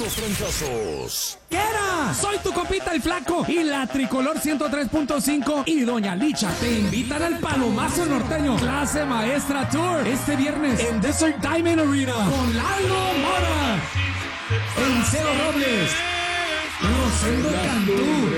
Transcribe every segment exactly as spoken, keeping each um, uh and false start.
los trancazos. ¿Qué era? Soy tu compita el Flaco y la Tricolor ciento tres punto cinco y Doña Licha te invitan al Palomazo Norteño Clase Maestra Tour este viernes en Desert Diamond Arena con Lalo Mora, Eliseo Robles, Rosendo Cantú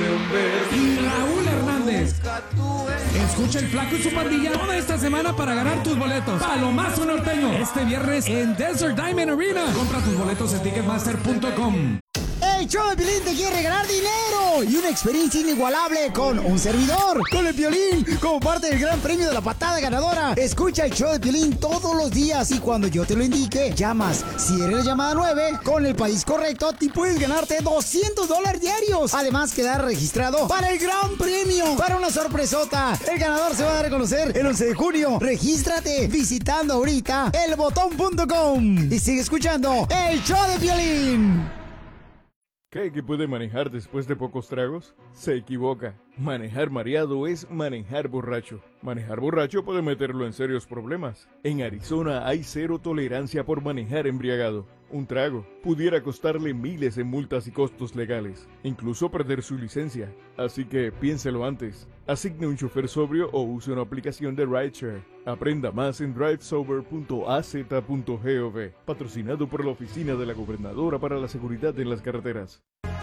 y Raúl Hernández. Escucha el Flaco y su pandilla toda esta semana para ganar tus boletos. Palomazo Norteño este viernes en Desert Diamond Arena. Compra tus boletos en ticketmaster punto com. El show de Piolín te quiere regalar dinero y una experiencia inigualable con un servidor, con el Piolín, como parte del gran premio de la patada ganadora. Escucha el show de Piolín todos los días y cuando yo te lo indique, llamas. Si eres la llamada nueve, con el país correcto, te puedes ganarte doscientos dólares diarios. Además, quedar registrado para el gran premio, para una sorpresota. El ganador se va a dar a conocer el once de junio. Regístrate visitando ahorita el botón punto com y sigue escuchando el show de Piolín. ¿Cree que puede manejar después de pocos tragos? Se equivoca. Manejar mareado es manejar borracho. Manejar borracho puede meterlo en serios problemas. En Arizona hay cero tolerancia por manejar embriagado. Un trago pudiera costarle miles en multas y costos legales, incluso perder su licencia. Así que piénselo antes. Asigne un chofer sobrio o use una aplicación de rideshare. Aprenda más en drive sober punto a z punto gov, patrocinado por la Oficina de la Gobernadora para la Seguridad en las Carreteras.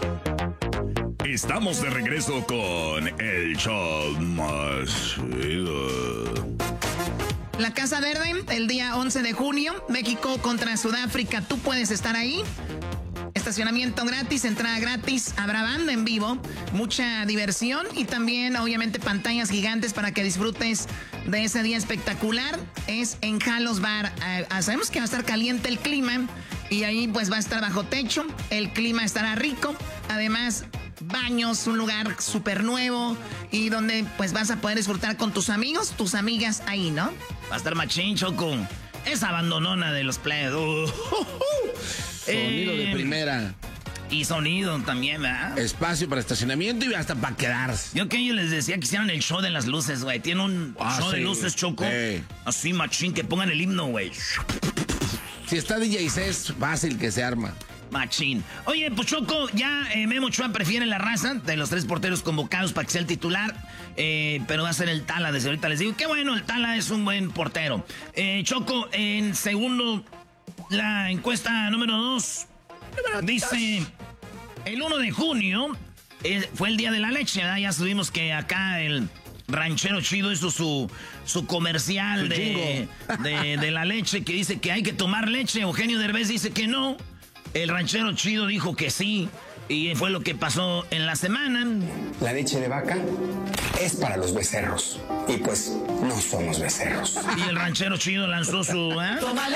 Estamos de regreso con el show más chido. La Casa Verde, el día once de junio, México contra Sudáfrica. Tú puedes estar ahí. Estacionamiento gratis, entrada gratis, habrá banda en vivo, mucha diversión y también, obviamente, pantallas gigantes para que disfrutes de ese día espectacular. Es en Jalos Bar. Eh, sabemos que va a estar caliente el clima y ahí pues va a estar bajo techo. El clima estará rico. Además, baños, un lugar súper nuevo y donde pues vas a poder disfrutar con tus amigos, tus amigas ahí, ¿no? Va a estar machín, Choco. Esa abandonona de los players. Uh, uh, uh. Sonido eh, de primera. Y sonido también, ¿verdad? Espacio para estacionamiento y hasta para quedarse. Yo que yo les decía que hicieran el show de las luces, güey. Tiene un ah, show sí, de luces, Choco. Sí. Así, machín, que pongan el himno, güey. Si está D J C, es fácil que se arma. Machín. Oye, pues Choco, ya eh, Memo Ochoa prefiere la raza de los tres porteros convocados para que sea el titular, eh, pero va a ser el Tala. Desde ahorita les digo, qué bueno, el Tala es un buen portero. Eh, Choco, en segundo, la encuesta número dos, dice, el uno de junio eh, fue el día de la leche, ¿verdad? Ya subimos que acá el Ranchero Chido hizo su, su comercial de, de, de la leche, que dice que hay que tomar leche. Eugenio Derbez dice que no. El Ranchero Chido dijo que sí, y fue lo que pasó en la semana. La leche de vaca es para los becerros, y pues no somos becerros. Y el Ranchero Chido lanzó su... ¿eh?